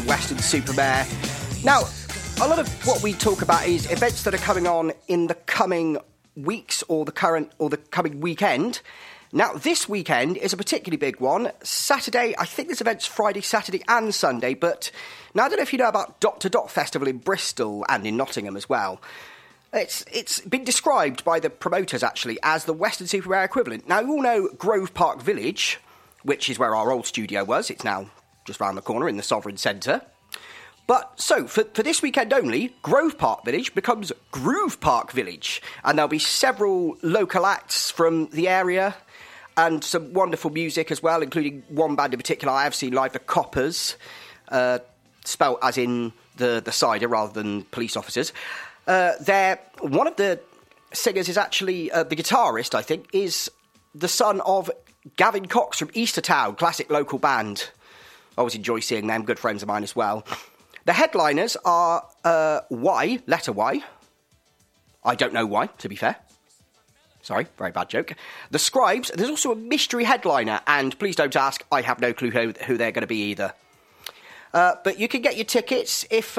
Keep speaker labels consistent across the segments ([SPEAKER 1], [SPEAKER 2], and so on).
[SPEAKER 1] Weston-super-Mare. Now, a lot of what we talk about is events that are coming on in the coming weeks or the coming weekend. Now, this weekend is a particularly big one. Saturday, I think there's events Friday, Saturday and Sunday, but now I don't know if you know about Dot to Dot Festival in Bristol and in Nottingham as well. It's been described by the promoters, actually, as the Weston-super-Mare equivalent. Now, you all know Grove Park Village, which is where our old studio was. It's now just round the corner in the Sovereign Centre. But, so, for this weekend only, Grove Park Village becomes Groove Park Village. And there'll be several local acts from the area and some wonderful music as well, including one band in particular I have seen live, the Coppers, spelt as in the cider rather than police officers. One of the singers is actually, the guitarist, I think, is the son of Gavin Cox from Eastertown, classic local band. I always enjoy seeing them, good friends of mine as well. The headliners are Y, letter Y. I don't know why, to be fair. Sorry, very bad joke. The Scribes, there's also a mystery headliner, and please don't ask, I have no clue who they're going to be either. But you can get your tickets if...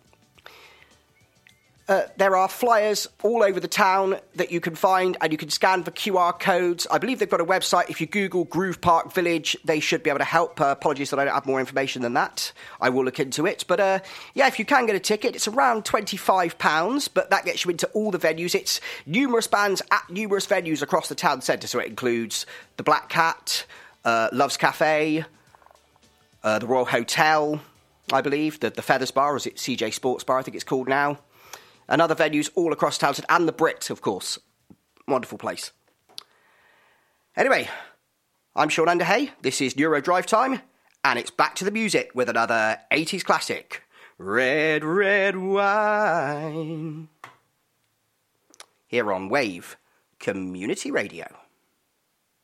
[SPEAKER 1] there are flyers all over the town that you can find, and you can scan for QR codes. I believe they've got a website. If you Google Groove Park Village, they should be able to help. Apologies that I don't have more information than that. I will look into it. But, yeah, if you can get a ticket, it's around £25, but that gets you into all the venues. It's numerous bands at numerous venues across the town centre, so it includes the Black Cat, Love's Cafe, the Royal Hotel, I believe, the Feathers Bar, or is it CJ Sports Bar, I think it's called now. And other venues all across town, and the Brit, of course. Wonderful place. Anyway, I'm Sean Underhay, this is Neuro Drive Time, and it's back to the music with another 80s classic, Red, Red Wine, here on Wave Community Radio.